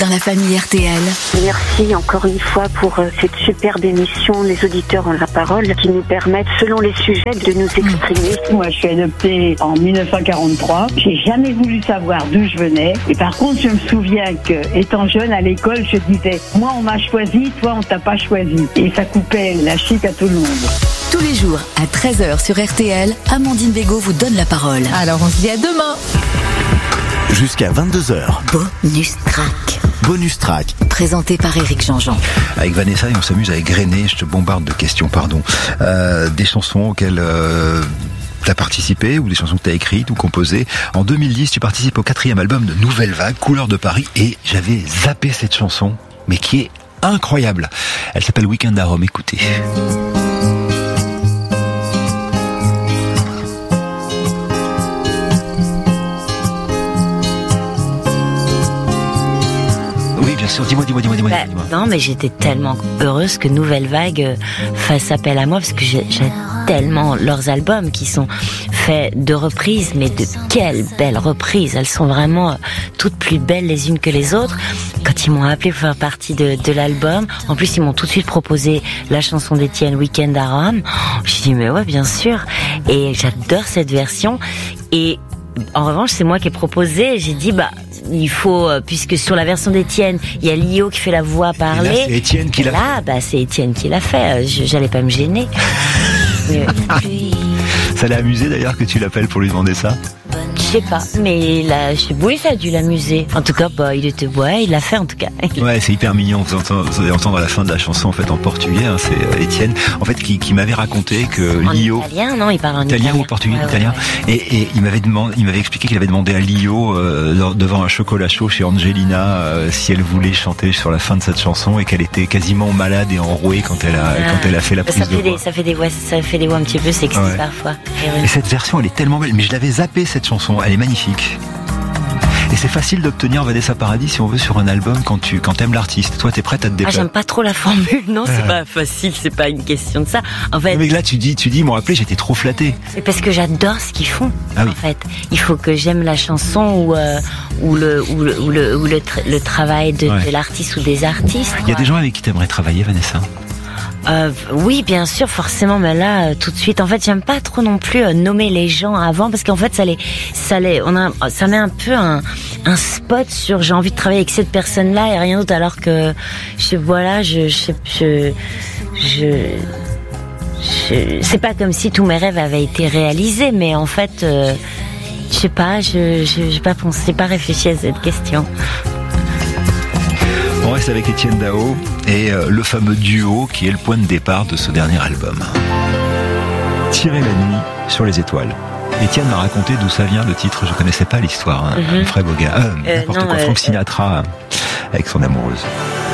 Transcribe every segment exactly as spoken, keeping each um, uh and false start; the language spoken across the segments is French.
dans la famille R T L. Merci encore une fois pour cette superbe émission. Les auditeurs ont la parole qui nous permettent, selon les sujets, de nous exprimer. Moi, je suis adoptée en dix-neuf cent quarante-trois. J'ai jamais voulu savoir d'où je venais. Et par contre, je me souviens que, étant jeune à l'école, je disais, moi, on m'a choisi, toi, on t'a pas choisi. Et ça coupait la chic à tout le monde. Tous les jours, à treize heures sur R T L, Amandine Bégaud vous donne la parole. Alors, on se dit à demain. Jusqu'à vingt-deux heures. Bonus track. Bonus track. Présenté par Éric Jean-Jean. Avec Vanessa, et on s'amuse à égrener, je te bombarde de questions, pardon, euh, des chansons auxquelles euh, t'as participé, ou des chansons que t'as écrites ou composées. En deux mille dix, tu participes au quatrième album de Nouvelle Vague, Couleur de Paris, et j'avais zappé cette chanson, mais qui est incroyable. Elle s'appelle Weekend à Rome, écoutez. Dis-moi, dis-moi, dis-moi, dis-moi, bah, dis-moi. Non, mais j'étais tellement heureuse que Nouvelle Vague fasse appel à moi, parce que j'ai, j'ai tellement leurs albums qui sont faits de reprises, mais de quelles belles reprises. Elles sont vraiment toutes plus belles les unes que les autres. Quand ils m'ont appelé pour faire partie de, de l'album, en plus ils m'ont tout de suite proposé la chanson d'Étienne, Weekend à Rome. J'ai dit mais ouais, bien sûr. Et j'adore cette version. Et en revanche, c'est moi qui ai proposé. J'ai dit bah il faut, puisque sur la version d'Étienne, il y a Lio qui fait la voix parler. Et là, c'est Étienne qui l'a là, fait. Bah, c'est Étienne qui l'a fait. Je, j'allais pas me gêner. Mais, puis... Ça l'a amusé d'ailleurs que tu l'appelles pour lui demander ça? Je sais pas, mais là, je... oui, ça a dû l'amuser. En tout cas, bah, il était, ouais, il l'a fait en tout cas. Ouais, c'est hyper mignon. Vous entendez, vous allez entendre à la fin de la chanson en fait en portugais. Hein, c'est euh, Étienne, en fait, qui, qui m'avait raconté que en Lio. Italien, non, il parle en italien. italien ou portugais, ouais, italien. Ouais, ouais. Et, et il m'avait demandé, il m'avait expliqué qu'il avait demandé à Lio euh, devant un chocolat chaud chez Angelina euh, si elle voulait chanter sur la fin de cette chanson et qu'elle était quasiment malade et enrouée quand elle a ah, quand elle a fait la prise ça fait de des, voix. Ça fait des voix, ça fait des voix un petit peu sexy ouais. parfois. Et, et cette version, elle est tellement belle. Mais je l'avais zappée cette chanson. Elle est magnifique. Et c'est facile d'obtenir Vanessa Paradis si on veut sur un album quand tu quand t'aimes l'artiste. Toi, t'es prête à te déplacer. Ah, j'aime pas trop la formule. Non, c'est euh... pas facile. C'est pas une question de ça. En fait. Mais là, tu dis, tu dis, ils m'ont appelé, j'étais trop flattée. C'est parce que j'adore ce qu'ils font. Ah oui. En fait, il faut que j'aime la chanson ou euh, ou le ou le ou le, ou le, tra- le travail de, ouais. de l'artiste ou des artistes. Il y a des gens avec qui t'aimerais travailler, Vanessa? Euh, oui, bien sûr, forcément, mais là, euh, tout de suite. En fait, j'aime pas trop non plus euh, nommer les gens avant, parce qu'en fait, ça les, ça les, on a, ça met un peu un, un spot sur j'ai envie de travailler avec cette personne-là et rien d'autre, alors que, je, voilà, je, je, je, je, je c'est pas comme si tous mes rêves avaient été réalisés, mais en fait, euh, je sais pas, je, je, j'ai pas pensé, j'ai pas réfléchi à cette question. On reste avec Étienne Dao et euh, le fameux duo qui est le point de départ de ce dernier album. Tirer la nuit sur les étoiles. Étienne m'a raconté d'où ça vient le titre, je connaissais pas l'histoire. Hein. Mm-hmm. Fred Boga, euh, euh, n'importe non, quoi, euh, Frank Sinatra euh... avec son amoureuse.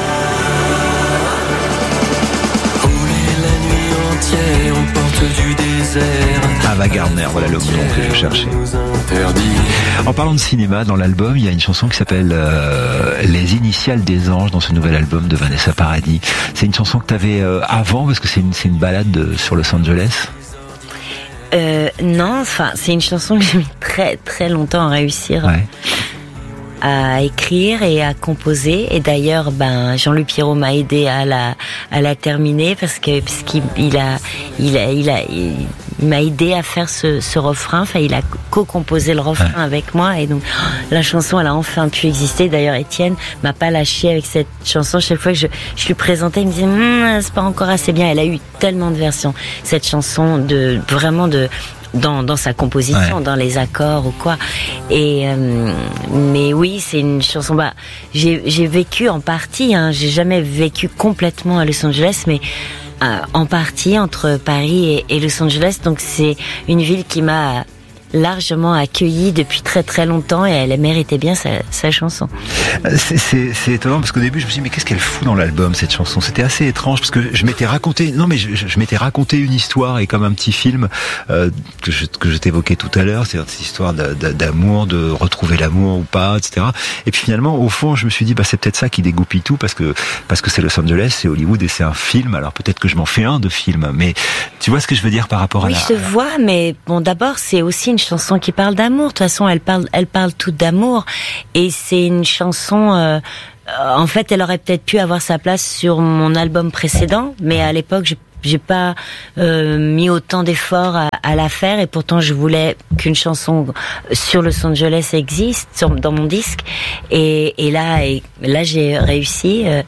Rouler la nuit entière aux portes du désert. Ava Gardner, voilà le mot que je cherchais. En parlant de cinéma, dans l'album, il y a une chanson qui s'appelle euh, Les Initiales des Anges dans ce nouvel album de Vanessa Paradis. C'est une chanson que tu avais euh, avant, parce que c'est une, c'est une balade de, sur Los Angeles. Euh, non, enfin, c'est une chanson que j'ai mis très très longtemps à réussir. Ouais. À écrire et à composer, et d'ailleurs ben Jean-Luc Pierrot m'a aidé à la à la terminer parce que parce qu'il il a il a il a il, il m'a aidé à faire ce ce refrain, enfin il a co-composé le refrain ouais. avec moi, et donc la chanson elle a enfin pu exister. D'ailleurs Étienne m'a pas lâché avec cette chanson. Chaque fois que je je lui présentais, il me disait mmm, c'est pas encore assez bien. Elle a eu tellement de versions cette chanson, de vraiment de dans dans sa composition, ouais. dans les accords ou quoi. Et euh, mais oui, c'est une chanson. Bah, j'ai j'ai vécu en partie. Hein, j'ai jamais vécu complètement à Los Angeles, mais euh, en partie entre Paris et, et Los Angeles. Donc c'est une ville qui m'a largement accueillie depuis très très longtemps, et elle méritait bien sa, sa chanson. C'est, c'est, c'est étonnant parce qu'au début je me suis dit mais qu'est-ce qu'elle fout dans l'album cette chanson? C'était assez étrange parce que je m'étais raconté, non mais je, je m'étais raconté une histoire, et comme un petit film euh, que je que je t'évoquais tout à l'heure, c'est cette histoire d'amour, de retrouver l'amour ou pas, et cetera. Et puis finalement au fond je me suis dit bah c'est peut-être ça qui dégoupille tout, parce que parce que c'est Los Angeles, c'est Hollywood et c'est un film. Alors peut-être que je m'en fais un de film, mais tu vois ce que je veux dire par rapport oui, à la... Oui, je te vois, mais bon, d'abord c'est aussi une chanson qui parle d'amour. De toute façon, elle parle, elle parle toute d'amour, et c'est une chanson. Euh, en fait, elle aurait peut-être pu avoir sa place sur mon album précédent, mais à l'époque, j'ai j'ai pas euh, mis autant d'efforts à, à la faire, et pourtant je voulais qu'une chanson sur Los Angeles existe sur, dans mon disque, et, et là et là j'ai réussi euh,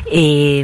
et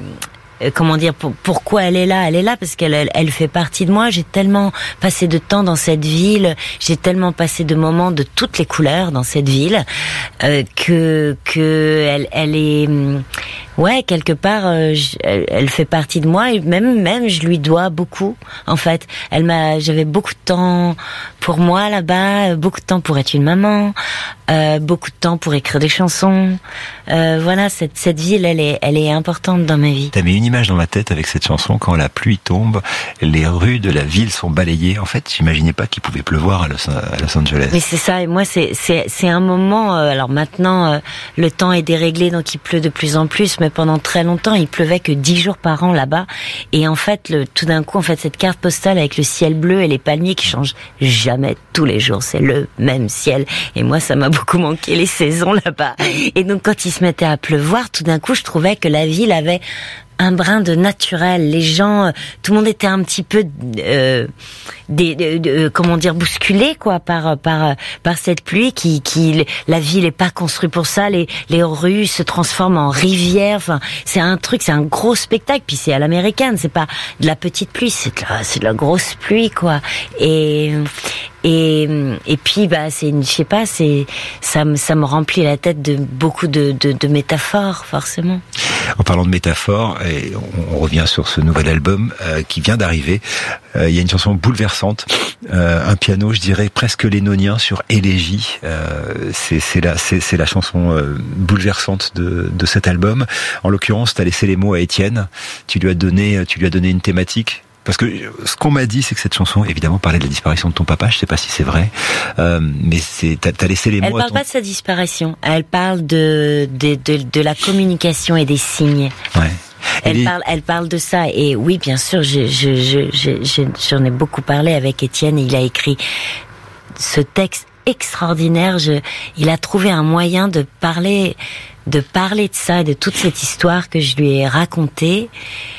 euh, comment dire, pour, pourquoi elle est là? Elle est là parce qu'elle elle, elle fait partie de moi. J'ai tellement passé de temps dans cette ville, j'ai tellement passé de moments de toutes les couleurs dans cette ville euh, que que elle elle est ouais, quelque part, euh, je, elle, elle fait partie de moi, et même, même, je lui dois beaucoup. En fait, elle m'a, j'avais beaucoup de temps pour moi là-bas, beaucoup de temps pour être une maman, euh, beaucoup de temps pour écrire des chansons. Euh, voilà, cette, cette ville, elle est, elle est importante dans ma vie. T'as mis une image dans ma tête avec cette chanson. Quand la pluie tombe, les rues de la ville sont balayées. En fait, j'imaginais pas qu'il pouvait pleuvoir à Los, à Los Angeles. Mais c'est ça. Et moi, c'est, c'est, c'est un moment. Euh, alors maintenant, euh, le temps est déréglé, donc il pleut de plus en plus. Mais pendant très longtemps, il pleuvait que dix jours par an là-bas. Et en fait, le, tout d'un coup, en fait, cette carte postale avec le ciel bleu et les palmiers qui changent jamais tous les jours, c'est le même ciel. Et moi, ça m'a beaucoup manqué les saisons là-bas. Et donc, quand il se mettait à pleuvoir, tout d'un coup, je trouvais que la ville avait un brin de naturel. Les gens, tout le monde était un petit peu, euh, des, de, de, comment dire, bousculé quoi par par par cette pluie qui qui la ville est pas construite pour ça. Les les rues se transforment en rivières. Enfin, c'est un truc, c'est un gros spectacle. Puis c'est à l'américaine, c'est pas de la petite pluie, c'est de la, c'est de la grosse pluie quoi. Et Et et puis bah c'est une, je sais pas, c'est ça me ça me remplit la tête de beaucoup de de, de métaphores forcément. En parlant de métaphores, et on, on revient sur ce nouvel album euh, qui vient d'arriver. Euh, il y a une chanson bouleversante, euh, un piano, je dirais presque lénonien sur Élégie. Euh, c'est c'est la c'est c'est la chanson euh, bouleversante de de cet album. En l'occurrence, t'as laissé les mots à Étienne. Tu lui as donné tu lui as donné une thématique. Parce que ce qu'on m'a dit, c'est que cette chanson, évidemment, parlait de la disparition de ton papa. Je sais pas si c'est vrai, euh, mais c'est t'as, t'as laissé les mots. Elle parle à ton... pas de sa disparition. Elle parle de de de, de la communication et des signes. Ouais. Elle est... parle, elle parle de ça. Et oui, bien sûr, je, je, je, je, je, j'en ai beaucoup parlé avec Étienne. Il a écrit ce texte extraordinaire. Je, il a trouvé un moyen de parler, de parler de ça, de toute cette histoire que je lui ai racontée.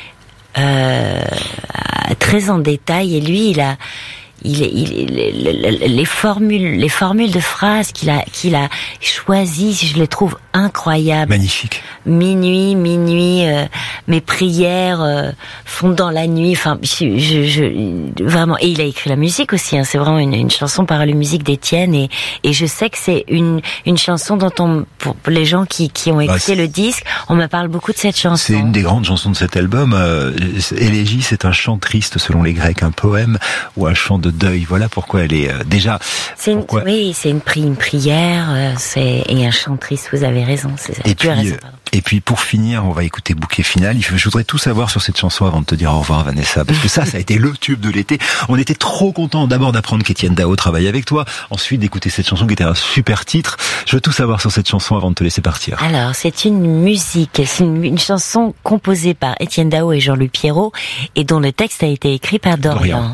Euh, très en détail, et lui il a il, il, il les formules les formules de phrases qu'il a qu'il a choisies, je les trouve incroyables. Magnifique. Minuit, minuit, euh, mes prières euh, font dans la nuit. Enfin, je, je, je, vraiment. Et il a écrit la musique aussi. Hein, c'est vraiment une, une chanson par la musique d'Étienne. Et, et je sais que c'est une une chanson dont on, pour les gens qui qui ont écouté bah, le disque, on me parle beaucoup de cette chanson. C'est une des grandes chansons de cet album. Euh, Élégie, c'est un chant triste selon les Grecs, un poème ou un chant de deuil. Voilà pourquoi elle est euh, déjà. C'est une, pourquoi... oui, c'est une, pri- une prière. Euh, c'est et un chant triste. Vous avez raison. C'est ça. Et puis, raison, et puis pour finir, on va écouter Bouquet Final. Je voudrais tout savoir sur cette chanson avant de te dire au revoir, Vanessa, parce que ça, ça a été le tube de l'été. On était trop contents d'abord d'apprendre qu'Étienne Dao travaille avec toi, ensuite d'écouter cette chanson qui était un super titre. Je veux tout savoir sur cette chanson avant de te laisser partir. Alors, c'est une musique, c'est une, une chanson composée par Étienne Dao et Jean-Luc Pierrot, et dont le texte a été écrit par Dorian. Dorian.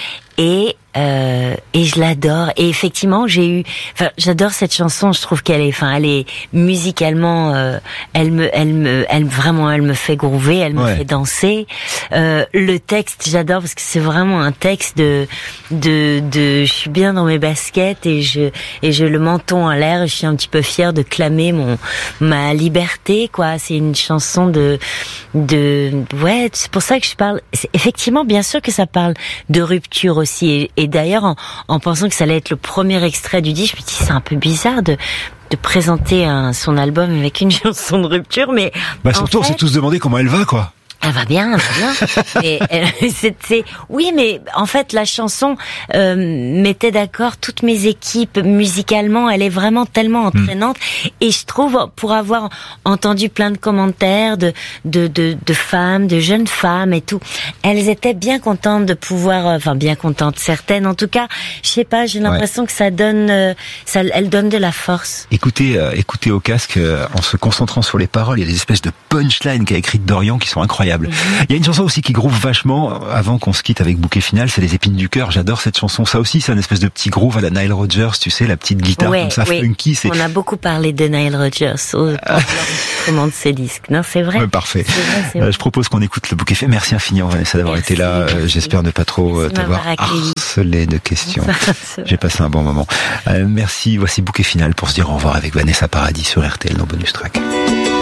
Et euh, et je l'adore. Et effectivement, j'ai eu, enfin, j'adore cette chanson. Je trouve qu'elle est, enfin, elle est musicalement, euh, elle me, elle me, elle vraiment, elle me fait groover, elle me ouais. fait danser. Euh, le texte, j'adore parce que c'est vraiment un texte de, de, de, je suis bien dans mes baskets et je, et je le menton en l'air. Et je suis un petit peu fière de clamer mon, ma liberté, quoi. C'est une chanson de, de, ouais. C'est pour ça que je parle. C'est, effectivement, bien sûr que ça parle de rupture aussi. Et, et d'ailleurs, en, en pensant que ça allait être le premier extrait du disque, je me dis c'est un peu bizarre de de présenter un, son album avec une chanson de rupture, mais bah surtout fait, on s'est tous demandé comment elle va, quoi. Elle va bien, elle va bien. Mais elle, c'est, c'est, oui, mais en fait, la chanson euh, mettait d'accord toutes mes équipes musicalement. Elle est vraiment tellement entraînante. Mmh. Et je trouve, pour avoir entendu plein de commentaires de, de, de, de femmes, de jeunes femmes et tout, elles étaient bien contentes de pouvoir, enfin bien contentes, certaines en tout cas. Je sais pas, j'ai l'impression ouais. que ça donne, euh, ça, elle donne de la force. Écoutez, euh, écoutez au casque, euh, en se concentrant sur les paroles, il y a des espèces de punchlines qu'a écrites Dorian qui sont incroyables. incroyable. Mm-hmm. Il y a une chanson aussi qui groove vachement, avant qu'on se quitte avec Bouquet Final, c'est Les Épines du Cœur. J'adore cette chanson. Ça aussi, c'est un espèce de petit groove à la Nile Rodgers, tu sais, la petite guitare ouais, comme ça, ouais. funky. C'est... On a beaucoup parlé de Nile Rodgers au l'enregistrement de ses disques. Non, c'est vrai. Ouais, parfait. C'est vrai, c'est vrai. Euh, je propose qu'on écoute le Bouquet Final. Merci infiniment, Vanessa, d'avoir merci, été là. merci. J'espère ne pas trop merci t'avoir harcelé de questions. J'ai passé un bon moment. Euh, merci. Voici Bouquet Final pour se dire au revoir avec Vanessa Paradis sur R T L dans Bonus Track.